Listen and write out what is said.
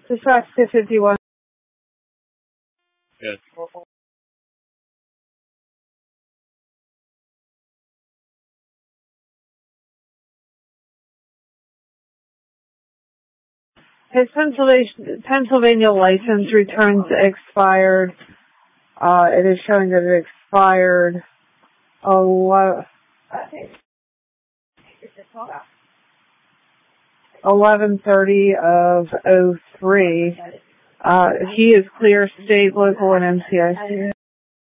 Dispatch 251. Yes. His Pennsylvania license returns expired. It is showing that it expired 11/30 of 03. He is clear state, local, and MCIC.